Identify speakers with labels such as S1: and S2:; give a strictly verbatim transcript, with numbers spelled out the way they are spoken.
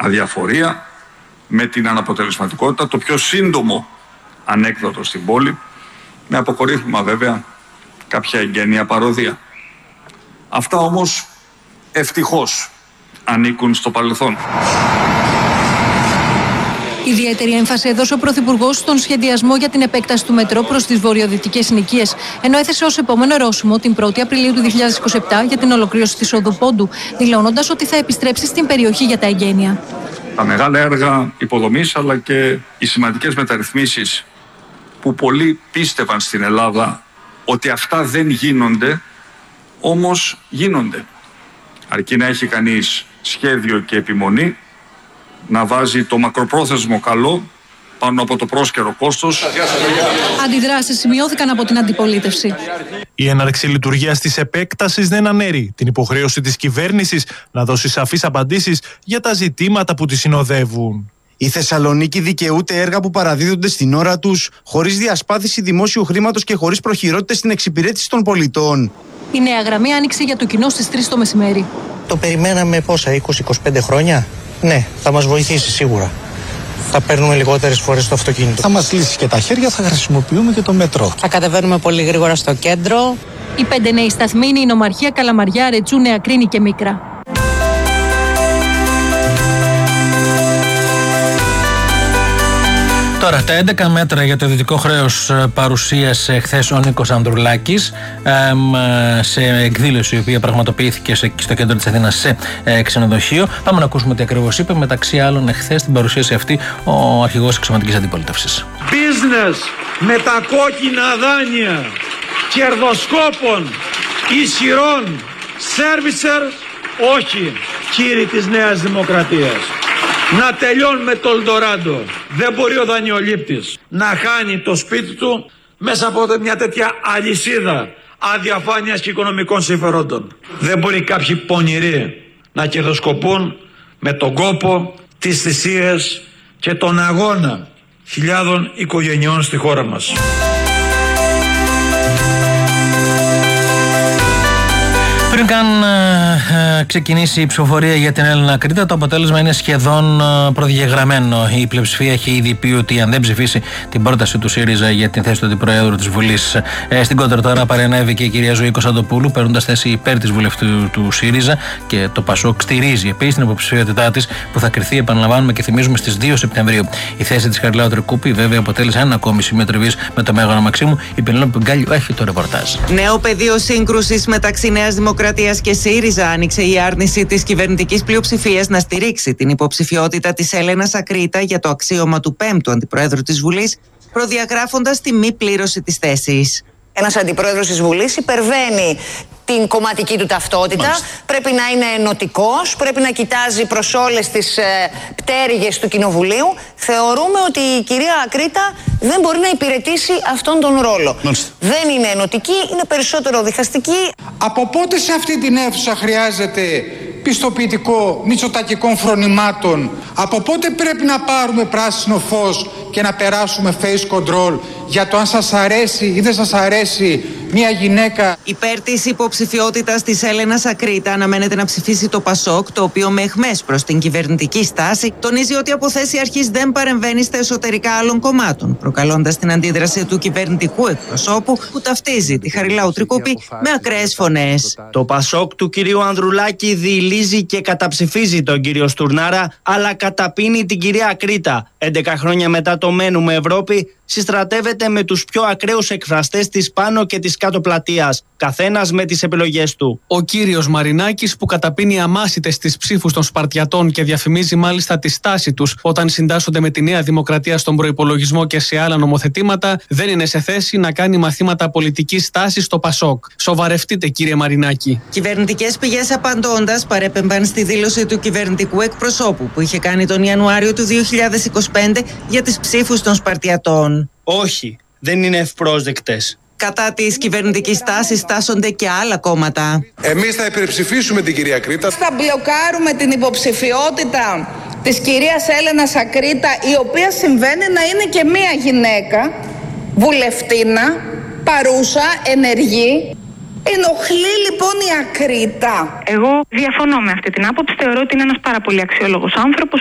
S1: αδιαφορία, με την αναποτελεσματικότητα, το πιο σύντομο ανέκδοτο στην πόλη, με αποκορύφημα βέβαια κάποια εγγένεια παροδία. Αυτά όμως ευτυχώς ανήκουν στο παρελθόν.
S2: Ιδιαίτερη έμφαση έδωσε ο Πρωθυπουργός στον σχεδιασμό για την επέκταση του μετρό προς τις βορειοδυτικές συνοικίες, ενώ έθεσε ως επόμενο ορόσημο την πρώτη Απριλίου του δύο χιλιάδες είκοσι επτά για την ολοκλήρωση της Οδοπόντου, δηλώνοντας ότι θα επιστρέψει στην περιοχή για τα εγγένεια.
S1: Τα μεγάλα έργα υποδομής αλλά και οι σημαντικές μεταρρυθμίσεις που πολλοί πίστευαν στην Ελλάδα ότι αυτά δεν γίνονται, όμως γίνονται. Αρκεί να έχει κανείς σχέδιο και επιμονή, να βάζει το μακροπρόθεσμο καλό πάνω από το πρόσκαιρο κόστος.
S2: Αντιδράσεις σημειώθηκαν από την αντιπολίτευση.
S3: Η έναρξη λειτουργίας της επέκτασης δεν αναιρεί την υποχρέωση της κυβέρνησης να δώσει σαφείς απαντήσεις για τα ζητήματα που τη συνοδεύουν.
S4: Η Θεσσαλονίκη δικαιούται έργα που παραδίδονται στην ώρα τους, χωρίς διασπάθηση δημόσιου χρήματος και χωρίς προχειρότητες στην εξυπηρέτηση των πολιτών.
S2: Η νέα γραμμή άνοιξε για το κοινό στις τρεις το μεσημέρι.
S5: Το περιμέναμε πόσα, είκοσι με είκοσι πέντε χρόνια. Ναι, θα μας βοηθήσει σίγουρα. Θα παίρνουμε λιγότερες φορές το αυτοκίνητο.
S6: Θα μας λύσει και τα χέρια, θα χρησιμοποιούμε και το μετρό.
S7: Θα κατεβαίνουμε πολύ γρήγορα στο κέντρο.
S2: Οι πέντε νέοι σταθμοί είναι η Νομαρχία, Καλαμαριά, Ρετσού, Νέα Κρίνη και Μίκρα.
S8: Τώρα, τα έντεκα μέτρα για το ιδιωτικό χρέος παρουσίασε χθες ο Νίκος Ανδρουλάκης σε εκδήλωση η οποία πραγματοποιήθηκε στο κέντρο της Αθήνας σε ξενοδοχείο. Πάμε να ακούσουμε τι ακριβώς είπε, μεταξύ άλλων εχθές στην παρουσίαση αυτή ο αρχηγός εξωματικής αντιπολίτευσης.
S9: Business με τα κόκκινα δάνεια κερδοσκόπων ισχυρών σέρβισερ, όχι κύριοι της Νέας Δημοκρατίας. Να τελειώνουμε το Ελντοράντο. Δεν μπορεί ο δανειολήπτης να χάνει το σπίτι του μέσα από μια τέτοια αλυσίδα αδιαφάνειας και οικονομικών συμφερόντων. Δεν μπορεί κάποιοι πονηροί να κερδοσκοπούν με τον κόπο, τις θυσίες και τον αγώνα χιλιάδων οικογενειών στη χώρα μας.
S8: Πριν καν ε, ξεκινήσει η ψηφοφορία για την Έλενα Κρήτα, το αποτέλεσμα είναι σχεδόν ε, προδιαγραμμένο. Η πλειοψηφία έχει ήδη πει ότι αν δεν ψηφίσει την πρόταση του ΣΥΡΙΖΑ για την θέση του Αντιπροέδρου της Βουλής, ε, στην κόντρα τώρα παρενέβη και η κυρία Ζωή Κωνσταντοπούλου, παίρνοντας θέση υπέρ της βουλευτού του ΣΥΡΙΖΑ, και το ΠΑΣΟΚ στηρίζει επίσης την υποψηφιότητά της που θα κριθεί, επαναλαμβάνουμε και θυμίζουμε, στις δύο Σεπτεμβρίου. Η θέση της Χαριλάου Τρικούπη βέβαια αποτέλεσε ένα ακόμη σημείο τριβής με το Μέγαρο Μαξίμου. Η Πενελόπη Γκάλιου έχει το ρεπορτάζ.
S7: Νέο πεδίο σύγκρουσης μεταξύ Νέας Δημοκρατίας και ΣΥΡΙΖΑ άνοιξε η άρνηση της κυβερνητικής πλειοψηφίας να στηρίξει την υποψηφιότητα της Έλενας Ακρίτα για το αξίωμα του πέμπτου Αντιπροέδρου της Βουλής, προδιαγράφοντας τη μη πλήρωση της θέσης.
S10: Ένας αντιπρόεδρος της Βουλής υπερβαίνει την κομματική του ταυτότητα, Μάλιστα. πρέπει να είναι ενωτικός, πρέπει να κοιτάζει προς όλες τις ε, πτέρυγες του Κοινοβουλίου. Θεωρούμε ότι η κυρία Ακρίτα δεν μπορεί να υπηρετήσει αυτόν τον ρόλο. Μάλιστα. Δεν είναι ενωτική, είναι περισσότερο διχαστική.
S11: Από πότε σε αυτή την αίθουσα χρειάζεται πιστοποιητικό μητσοτακικών φρονημάτων? Από πότε πρέπει να πάρουμε πράσινο φως και να περάσουμε face control για το αν σας αρέσει ή δεν σας αρέσει μια γυναίκα?
S7: Υπέρ της υποψηφιότητας της Έλενας Ακρίτα αναμένεται να ψηφίσει το ΠΑΣΟΚ, το οποίο με αιχμές προς την κυβερνητική στάση τονίζει ότι από θέση αρχής δεν παρεμβαίνει στα εσωτερικά άλλων κομμάτων, προκαλώντας την αντίδραση του κυβερνητικού εκπροσώπου που ταυτίζει τη Χαριλάου Τρικούπη με ακραίες φωνές.
S5: Το ΠΑΣΟΚ του κυρίου Ανδρουλάκη διηλίζει και καταψηφίζει τον κύριο Στουρνάρα, αλλά καταπίνει την κυρία Ακρίτα. έντεκα χρόνια μετά το μένουμε Ευρώπη, συστρατεύεται με τους πιο ακραίους εκφραστές της πάνω και της κάτω πλατείας, καθένας με τις επιλογές του.
S12: Ο κύριος Μαρινάκης, που καταπίνει αμάσιτες τις ψήφους των Σπαρτιατών και διαφημίζει μάλιστα τη στάση τους όταν συντάσσονται με τη Νέα Δημοκρατία στον προϋπολογισμό και σε άλλα νομοθετήματα, δεν είναι σε θέση να κάνει μαθήματα πολιτικής στάσης στο ΠΑΣΟΚ. Σοβαρευτείτε, κύριε Μαρινάκη.
S7: Κυβερνητικές πηγές απαντώντας παρέπεμπαν στη δήλωση του κυβερνητικού εκπροσώπου που είχε κάνει τον Ιανουάριο του δύο χιλιάδες είκοσι πέντε για τις ψήφους των Σπαρτιατών.
S5: Όχι, δεν είναι ευπρόσδεκτες.
S7: Κατά της κυβερνητικής τάσης στάσσονται και άλλα κόμματα.
S13: Εμείς θα υπερψηφίσουμε την κυρία Ακρίτα.
S14: Θα μπλοκάρουμε την υποψηφιότητα της κυρίας Έλενας Ακρίτα, η οποία συμβαίνει να είναι και μία γυναίκα, βουλευτίνα, παρούσα, ενεργή. Ενοχλεί λοιπόν η Ακρίτα.
S15: Εγώ διαφωνώ με αυτή την άποψη. Θεωρώ ότι είναι ένας πάρα πολύ αξιόλογος άνθρωπος.